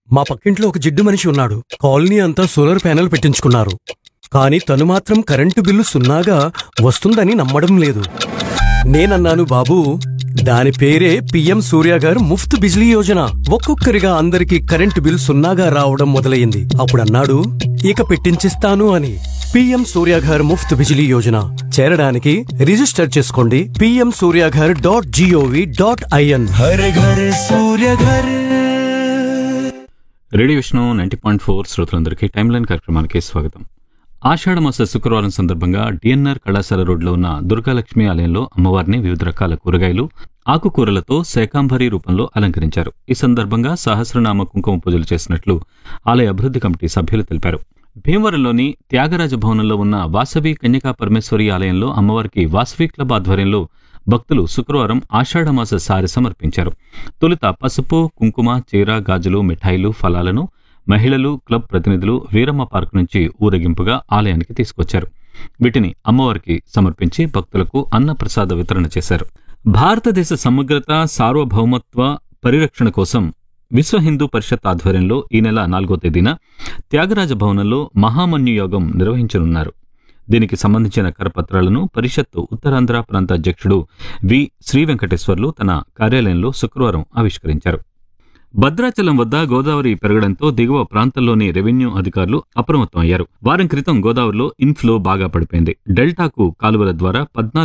మా పక్కింట్లో ఒక జిడ్డు మనిషి ఉన్నాడు. కాలనీ అంతా సోలార్ ప్యానెల్ పెట్టించుకున్నారు. కానీ తను మాత్రం కరెంటు బిల్లు సున్నాగా వస్తుందని నమ్మడం లేదు. నేనన్నాను, బాబూ, దాని పేరే పిఎం సూర్య గారు ముఫ్త్ బిజ్లీ యోజన. ఒక్కొక్కరిగా అందరికీ కరెంటు బిల్ సున్నాగా రావడం మొదలయ్యింది. అప్పుడన్నాడు, ఇక పెట్టించిస్తాను అని. పిఎం సూర్య గారు ముఫ్త్ బిజ్లీ యోజన చేరడానికి రిజిస్టర్ చేసుకోండి pmsuryaghar.gov.in. हर घर सूर्य घर. రేడియో విష్ణు 90.4 శ్రోతలందరికీ టైమ్ లైన్ కార్యక్రమానికి స్వాగతం. ఆషాఢమాస శుక్రవారం సందర్భంగా డిఎన్ఆర్ కళాశాల రోడ్లో ఉన్న దుర్గాలక్ష్మి ఆలయంలో అమ్మవారిని వివిధ రకాల కూరగాయలు, ఆకుకూరలతో శాకాంబరి రూపంలో అలంకరించారు. ఈ సందర్భంగా సహస్రనామ కుంకుమ పూజలు చేసినట్లు ఆలయ అభివృద్ధి కమిటీ సభ్యులు తెలిపారు. భీమవరంలోని త్యాగరాజ భవనంలో ఉన్న వాసవి కన్యకా పరమేశ్వరి ఆలయంలో అమ్మవారికి వాసవి క్లబ్ ఆధ్వర్యంలో భక్తులు శుక్రవారం ఆషాఢమాస సారి సమర్పించారు. తొలుత పసుపు, కుంకుమ, చీర, గాజులు, మిఠాయిలు, ఫలాలను మహిళలు, క్లబ్ ప్రతినిధులు వీరమ్మ పార్క్ నుంచి ఊరేగింపుగా ఆలయానికి తీసుకొచ్చారు. వీటిని అమ్మవారికి సమర్పించి భక్తులకు అన్నప్రసాద వితరణ చేశారు. భారతదేశ సమగ్రత, సార్వభౌమత్వ పరిరక్షణ కోసం విశ్వ హిందూ పరిషత్ ఆధ్వర్యంలో ఈ నెల 4వ తేదీన త్యాగరాజ భవనంలో మహామన్యు యోగం నిర్వహించనున్నారు. దీనికి సంబంధించిన కరపత్రాలను పరిషత్తు ఉత్తరాంధ్ర ప్రాంత అధ్యక్షుడు వి శ్రీ వెంకటేశ్వర్లు తన కార్యాలయంలో శుక్రవారం ఆవిష్కరించారు. భద్రాచలం వద్ద గోదావరి పెరగడంతో దిగువ ప్రాంతంలోని రెవెన్యూ అధికారులు అప్రమత్తం అయ్యారు. వారం క్రితం గోదావరిలో ఇన్ఫ్లో బాగా పడిపోయింది. డెల్టాకు కాలువల ద్వారా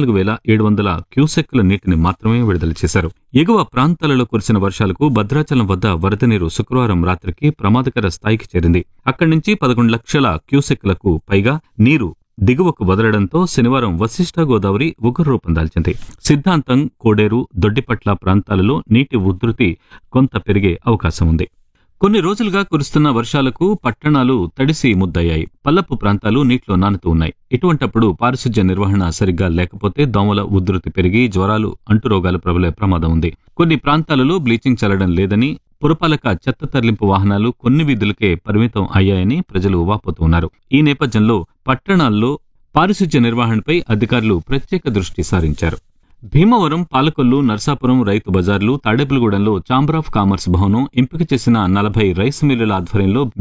14,700 క్యూసెక్కుల నీటిని మాత్రమే విడుదల చేశారు. ఎగువ ప్రాంతాలలో కురిసిన వర్షాలకు భద్రాచలం వద్ద వరద నీరు శుక్రవారం రాత్రికి ప్రమాదకర స్థాయికి చేరింది. అక్కడి నుంచి 11 లక్షల క్యూసెక్కులకు పైగా నీరు దిగువకు వదలడంతో శనివారం వశిష్ఠ గోదావరి ఉగ్రరూపం దాల్చింది. సిద్ధాంతం, కోడేరు, దొడ్డిపట్ల ప్రాంతాలలో నీటి ఉధృతి కొంత పెరిగే అవకాశం ఉంది. కొన్ని రోజులుగా కురుస్తున్న వర్షాలకు పట్టణాలు తడిసి ముద్దయ్యాయి. పల్లపు ప్రాంతాలు నీటిలో నానుతూ ఉన్నాయి. ఇటువంటప్పుడు పారిశుధ్య నిర్వహణ సరిగ్గా లేకపోతే దోమల ఉధృతి పెరిగి జ్వరాలు, అంటురోగాలు ప్రబలే ప్రమాదం ఉంది. కొన్ని ప్రాంతాలలో బ్లీచింగ్ చల్లడం లేదని, పురపాలక చెత్త తరలింపు వాహనాలు కొన్ని వీధులకే పరిమితం అయ్యాయని ప్రజలు వాపోతున్నారు. ఈ నేపథ్యంలో పట్టణాల్లో పారిశుధ్య నిర్వహణపై అధికారులు ప్రత్యేక దృష్టి సారించారు. భీమవరం, పాలకొల్లు, నర్సాపురం రైతు బజార్లు, తాడేపులగూడెంలో ఛాంబర్ ఆఫ్ కామర్స్ భవనం, ఎంపిక చేసిన 40 రైస్ మిల్లుల ఆధ్వర్యంలో